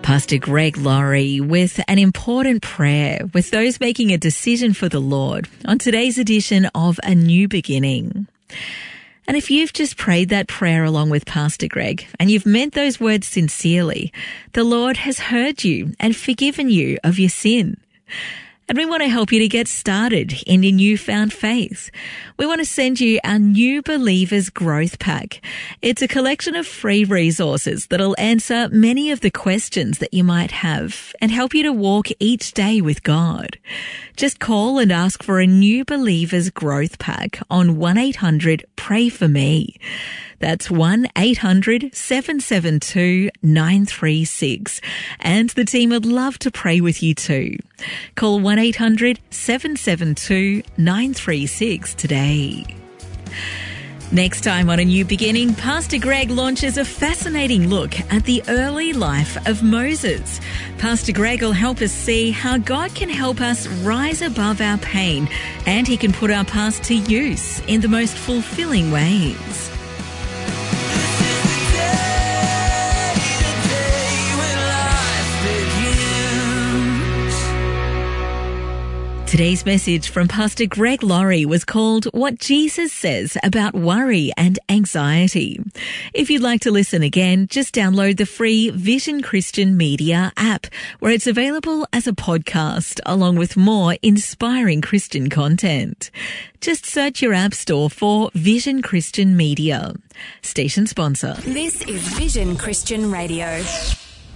Pastor Greg Laurie with an important prayer with those making a decision for the Lord on today's edition of A New Beginning. And if you've just prayed that prayer along with Pastor Greg and you've meant those words sincerely, the Lord has heard you and forgiven you of your sin. And we want to help you to get started in your newfound faith. We want to send you our New Believers Growth Pack. It's a collection of free resources that'll answer many of the questions that you might have and help you to walk each day with God. Just call and ask for a New Believers Growth Pack on 1-800-PRAY-FOR-ME. That's 1-800-772-936. And the team would love to pray with you too. Call 1-800-772-936 today. Next time on A New Beginning, Pastor Greg launches a fascinating look at the early life of Moses. Pastor Greg will help us see how God can help us rise above our pain, and he can put our past to use in the most fulfilling ways. Today's message from Pastor Greg Laurie was called What Jesus Says About Worry and Anxiety. If you'd like to listen again, just download the free Vision Christian Media app, where it's available as a podcast along with more inspiring Christian content. Just search your app store for Vision Christian Media. Station sponsor. This is Vision Christian Radio.